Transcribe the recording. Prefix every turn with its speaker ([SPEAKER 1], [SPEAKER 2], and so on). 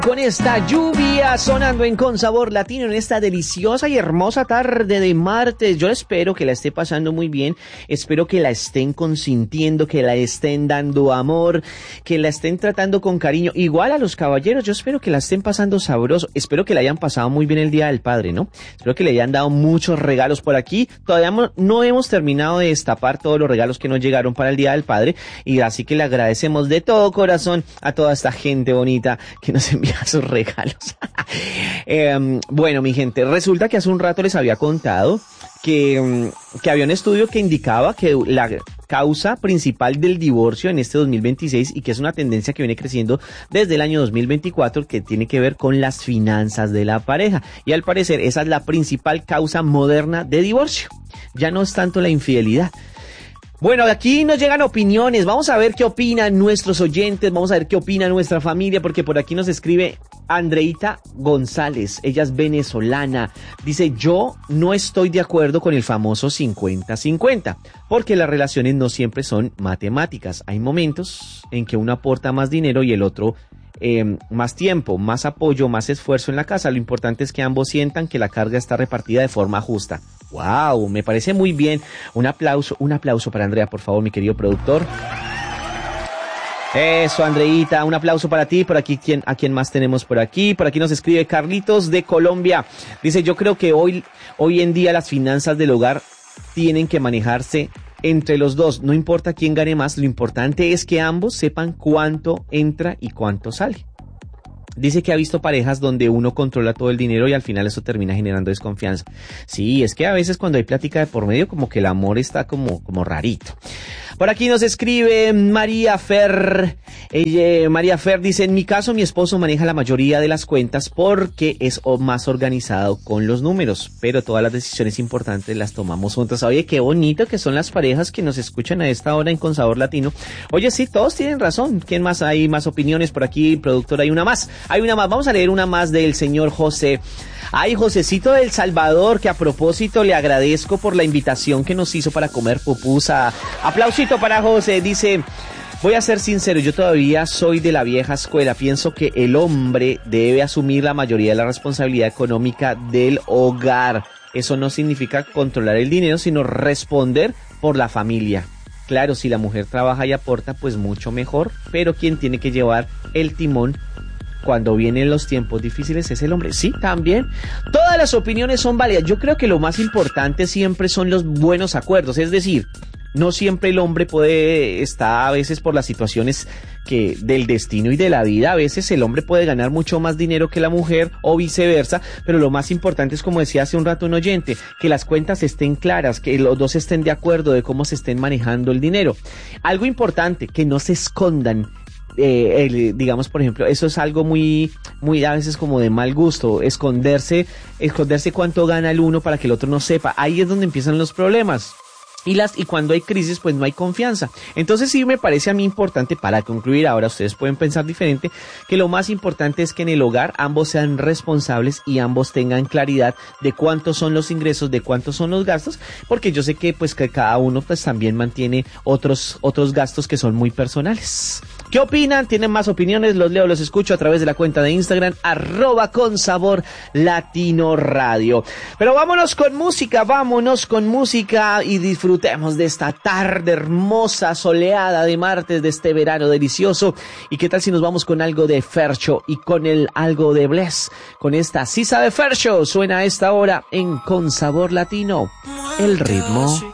[SPEAKER 1] Con esta lluvia sonando en Con Sabor Latino en esta deliciosa y hermosa tarde de martes. Yo espero que la esté pasando muy bien, espero que la estén consintiendo, que la estén dando amor, que la estén tratando con cariño. Igual a los caballeros, yo espero que la estén pasando sabroso, espero que la hayan pasado muy bien el Día del Padre, ¿no? Espero que le hayan dado muchos regalos por aquí. Todavía no hemos terminado de destapar todos los regalos que nos llegaron para el Día del Padre, y así que le agradecemos de todo corazón a toda esta gente bonita que nos envía sus regalos. Bueno, mi gente, resulta que hace un rato les había contado que había un estudio que indicaba que la causa principal del divorcio en este 2026, y que es una tendencia que viene creciendo desde el año 2024, que tiene que ver con las finanzas de la pareja, y al parecer esa es la principal causa moderna de divorcio. Ya no es tanto la infidelidad. Bueno, aquí nos llegan opiniones, vamos a ver qué opinan nuestros oyentes, vamos a ver qué opina nuestra familia, porque por aquí nos escribe Andreita González, ella es venezolana, dice: yo no estoy de acuerdo con el famoso 50-50, porque las relaciones no siempre son matemáticas, hay momentos en que uno aporta más dinero y el otro más tiempo, más apoyo, más esfuerzo en la casa. Lo importante es que ambos sientan que la carga está repartida de forma justa. ¡Wow! Me parece muy bien. Un aplauso para Andrea, por favor, mi querido productor. Eso, Andreita, un aplauso para ti. Por aquí, ¿a quién más tenemos por aquí? Por aquí nos escribe Carlitos de Colombia. Dice: yo creo que hoy en día las finanzas del hogar tienen que manejarse entre los dos, no importa quién gane más, lo importante es que ambos sepan cuánto entra y cuánto sale. Dice que ha visto parejas donde uno controla todo el dinero y al final eso termina generando desconfianza. Sí, es que a veces cuando hay plática de por medio, como que el amor está como rarito. Por aquí nos escribe María Fer. María Fer dice: en mi caso, mi esposo maneja la mayoría de las cuentas porque es más organizado con los números, pero todas las decisiones importantes las tomamos juntos. Oye, qué bonito que son las parejas que nos escuchan a esta hora en Con Sabor Latino. Oye, sí, todos tienen razón. ¿Quién más? Hay más opiniones por aquí, productor. Hay una más. Vamos a leer una más del señor José. Ay, Josecito del Salvador, que a propósito le agradezco por la invitación que nos hizo para comer pupusa. Aplausito para José. Dice: voy a ser sincero, yo todavía soy de la vieja escuela. Pienso que el hombre debe asumir la mayoría de la responsabilidad económica del hogar. Eso no significa controlar el dinero, sino responder por la familia. Claro, si la mujer trabaja y aporta, pues mucho mejor, pero quien tiene que llevar el timón cuando vienen los tiempos difíciles es el hombre. Sí, también. Todas las opiniones son válidas. Yo creo que lo más importante siempre son los buenos acuerdos. Es decir, no siempre el hombre puede estar, a veces por las situaciones del destino y de la vida, a veces el hombre puede ganar mucho más dinero que la mujer o viceversa, pero lo más importante es, como decía hace un rato un oyente, que las cuentas estén claras, que los dos estén de acuerdo de cómo se estén manejando el dinero. Algo importante, que no se escondan. Digamos, por ejemplo, eso es algo muy a veces como de mal gusto, esconderse cuánto gana el uno para que el otro no sepa. Ahí es donde empiezan los problemas. Y cuando hay crisis, pues no hay confianza. Entonces sí me parece a mí importante, para concluir, ahora ustedes pueden pensar diferente, que lo más importante es que en el hogar ambos sean responsables y ambos tengan claridad de cuántos son los ingresos, de cuántos son los gastos, porque yo sé que pues que cada uno pues también mantiene otros gastos que son muy personales. ¿Qué opinan? ¿Tienen más opiniones? Los leo, los escucho a través de la cuenta de Instagram, @ConSaborLatinoRadio. Pero vámonos con música y disfrutemos de esta tarde hermosa, soleada de martes, de este verano delicioso. ¿Y qué tal si nos vamos con algo de Fercho y con algo de Bless? Con esta Sí Sabe Fercho, suena a esta hora en Con Sabor Latino, el ritmo